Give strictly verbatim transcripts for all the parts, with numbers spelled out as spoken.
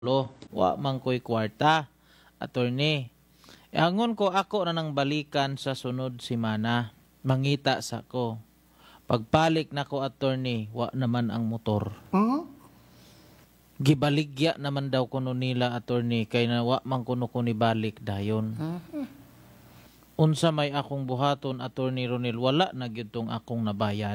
lo wa man ko'y kwarta attorney angon ko ako na nang balikan sa sunod semana mangita sa ko pagpalik nako attorney wa naman ang motor Hmm? gibaligya naman daw kuno nila attorney kay na wa man kuno ko ni balik dayon Mhm. unsa may akong buhaton attorney Ronel wala na gyud tong akong nabayad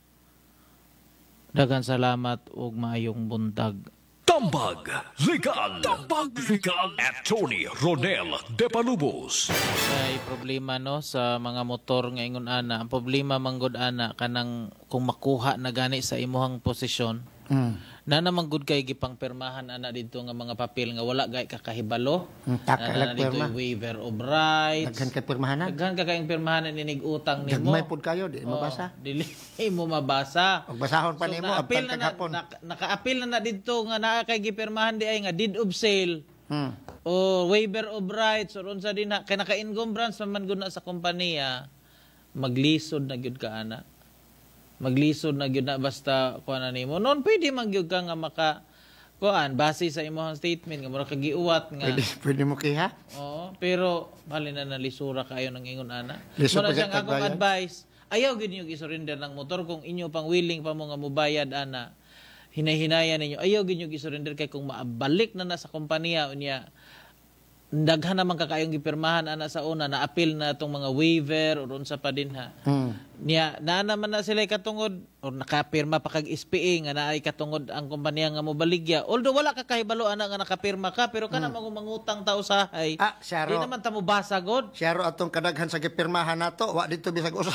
daghang salamat ug maayong buntag. Tambag Legal. Tambag Legal. Attorney Ronel De Palubos. May problema no sa mga motor nga ingon ana. Ang problema manggod ana kanang kung makuha na gani sa imuhang posisyon. Hmm. Na naman gud kay gipang pirmahan ana dito nga mga papel nga wala gay kakahibalo. Hmm, taka Na lang dito pirma. waiver of rights. Daghan ka pirmahanan. Daghan ka kayong pirmahan inig utang nimo. Gagmay pud kayo, di mabasa. Oh, dili mo mabasa. Og basahon pa nimo na-appeal abtan na, na, kagapon. na, naka-appeal na na dito nga naa kay gipirmahan di ay nga deed of sale. Hmm. O waiver of rights or unsa din na kay naka-encumbrance man gud na sa kompanya maglisod na gyud ka ana maglisod na gyud na basta kuan na nimo non pwede man gyud ka nga maka kuan base sa imong statement nga mura ka giuwat nga Pwede, pwede mo kiha? oo pero bali na nalisura kayo ng ingon ana Lisod muna pa siyang siya akong kagbayan? advice ayaw gyud niyo gi-surrender ng motor kung inyo pang willing pa mo nga mobayad ana hinay-hinayan ninyo ayaw gyud niyo gi-surrender kay kung maabalik na na sa kompanya unya daghan naman kakayong gipirmahan ana sa una na appeal na tong mga waiver or unsa pa din ha Hmm. niya na naman na sila katungod or nakapirma pa kag S P A nga naay katungod ang kompanya nga mobaligya although wala ka kahibalo ana nga nakapirma ka pero kana mm. mangutang ta usahay Ah, siya di ro. naman ta mo basa god Siya ro atong kadaghan sa gipirmahan nato, wa dito bisag usa.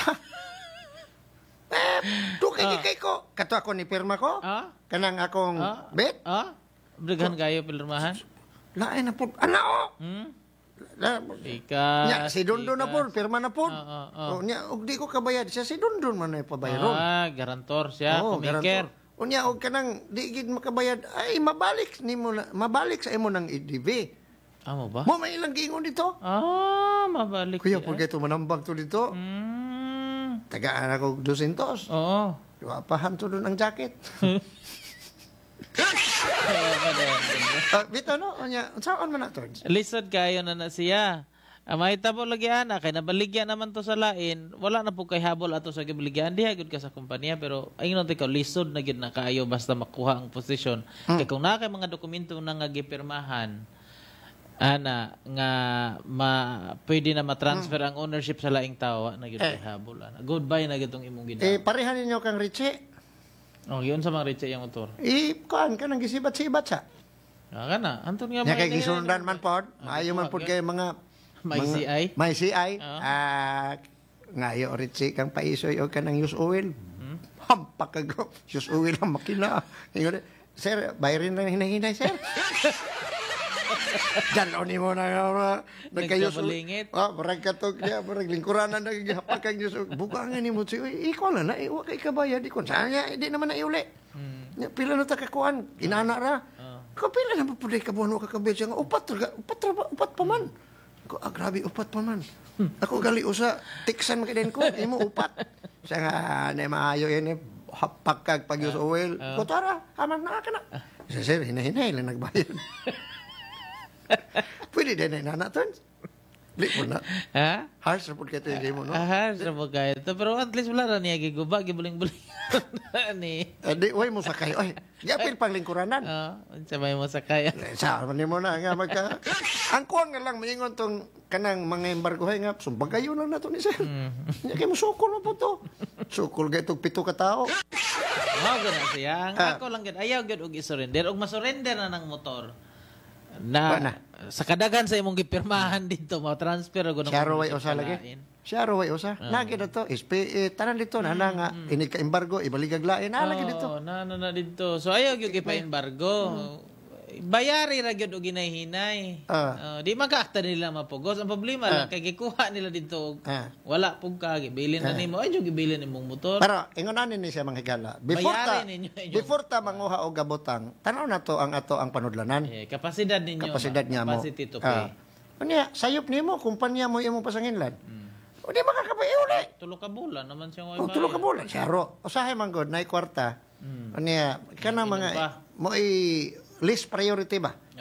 Eh, dugay Ah. kay ko. Kato ako ni pirma ko. ah Kanang akong ah bet. ah daghan kayo pirmahan Lain na pud. Ana o. hmm La, ikas nya si Dundun na pud, pirma na pud. Ah, ah, ah. O nya og di ko kabayad siya si Dundun man ay pabayron. ah garantor siya Oo, kumiker garantor. Unya og kanang di gid makabayad ay mabalik nimo na mabalik sa imo ng E D V. ah mo ba Mo may ilang gingon dito. ah mabalik Kuya siya. pud kay to manambag to dito. hmm Tagaan ako dusintos. oo Wa pa hanto doon ang jacket. Kaya pa din. Ah, bitaw no, unya saan man ato? Lisod kayo na na siya. Ang mahita po lagi ana kay nabaligyan naman to sa lain. Wala na po kay habol ato sa gibaligyan. Di hagud ka sa kompanya pero ayun ikaw lisod na gid na kaayo basta makuha ang posisyon. Kay kung na kay mga dokumento na nga gipirmahan ana nga ma pwede na ma-transfer ang ownership sa laing tao na gid kay habol ana. Goodbye na gitong imong gid. Eh parehan ninyo kang Richie. Oh, yun sa mga ritsa yung motor. Eh kuan ka nang gisibat-sibat sa. Ah, kana. Anton nga Nya kay mga- gisundan man pod. Maayo man pod kay mga May mga- C I? May C I. Oo. Ah, ngayo Richie kang paisoy o kanang use oil. Hmm? Hampak ka use oil ang makina. Ingon, sir, bayarin lang hinahinay, sir. Dalaw ni mo na nga nagkayos. Nagkabalingit. Ah, parang katog niya, parang lingkuranan na gihapak kang Diyos. Bukangan ni mo siya, ikaw na na, iwa kay kabayad. Ikon, saan niya, hindi naman na iuli. Hmm. Pila na takakuan, inana ra. Ah. Ko pila na mapuday ka buwan ka kabayad siya nga, upat, ra- upat, ra- upat pa man. Ko, ah, grabe, upat pa man. Ako gali usa, tiksan makiden ko, imo upat. Siya nga, na maayo yan eh, hapak kag pag-use oil. Ko, tara, aman na ka na. Siya, sir, hinahinay lang nagbayad. Pwede din na natin. Li mo na. Ha? Harsh report kayo yung mo, no? Ah, sa mga ito. Pero at least wala na niya giguba, gibuling-buling. Ni. Adi, uy mo sakay. Uy, yapil pang lingkuranan. Ah, sabay mo sa kaya. Sa man mo na nga magka. Ang kuwang nga lang maingon tong kanang mga embargo hay nga sumbag kayo lang nato ni sir. Nya kay mo sukol mo po to. Sukol gay tog pito ka tao. Mao gana siya. Ang Ah. ako lang gid ayaw gid og i-surrender og masurrender na ng motor. Na, Wala. sa kadagan sa imong gipirmahan dito mo transfer og Siya ro way usa lagi. Siya ro way usa. Lagi na to. S P A tanan dito na na nga ini ka embargo ibaligag lain na lagi dito. Oh, na na na dito. So ayaw gyud ipa-embargo. Bayari ra gyud og hinay-hinay. Ah. Oh, di magkaakta nila mapugos. Ang problema lang kay gikuha nila dito. og Ah. Wala pug ka gibilin na nimo. Ay gyud gibilin nimong motor. Pero ingonanin ni siya mga higala. Before ta Bayarin ninyo inyong- before ta manguha og gabotang, tanaw na to ang ato ang panudlanan. Eh, kapasidad ninyo. Kapasidad niya mo. Capacity to pay. Ah. Unya, sayop nimo kumpanya mo imong pasanginlan. Hmm. O di makakabay uli. Tulo ka bulan naman siya O tulo ka bulan. Siyaro. Usahay man god nay kwarta. Mm. Unya, kana Inom mga pa. mo i List priority ba?